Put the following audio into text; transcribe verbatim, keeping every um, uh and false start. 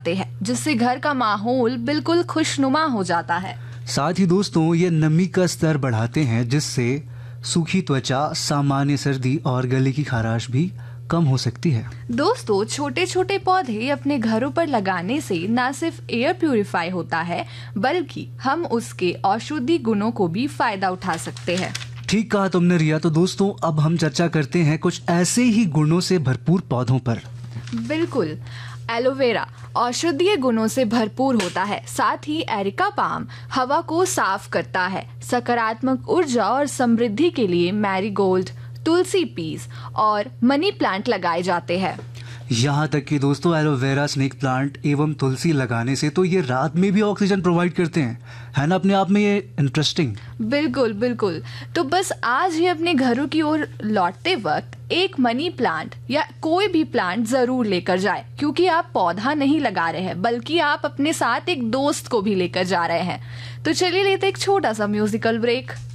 हैं, जिससे घर का माहौल बिल्कुल खुशनुमा हो जाता है। साथ ही दोस्तों ये नमी का स्तर बढ़ाते हैं, जिससे सूखी त्वचा, सामान्य सर्दी और गले की खराश भी कम हो सकती है। दोस्तों छोटे छोटे पौधे अपने घरों पर लगाने से न सिर्फ एयर प्यूरिफाई होता है, बल्कि हम उसके औषधि गुणों को भी फायदा उठा सकते हैं। ठीक कहा तुमने रिया। तो दोस्तों अब हम चर्चा करते हैं कुछ ऐसे ही गुणों से भरपूर पौधों पर। बिल्कुल। एलोवेरा औषधीय गुणों से भरपूर होता है। साथ ही एरिका पाम हवा को साफ करता है। सकारात्मक ऊर्जा और समृद्धि के लिए मैरीगोल्ड, तुलसी पीस और मनी प्लांट लगाए जाते हैं। यहाँ तक कि दोस्तों एलोवेरा, स्नेक प्लांट एवं तुलसी लगाने से तो ये रात में भी ऑक्सीजन प्रोवाइड करते हैं, है ना? अपने आप में ये इंटरेस्टिंग। बिल्कुल बिल्कुल। तो बस आज ही अपने घरों की ओर लौटते वक्त एक मनी प्लांट या कोई भी प्लांट जरूर लेकर जाए, क्योंकि आप पौधा नहीं लगा रहे हैं, बल्कि आप अपने साथ एक दोस्त को भी लेकर जा रहे हैं। तो चलिए लेते एक छोटा सा म्यूजिकल ब्रेक।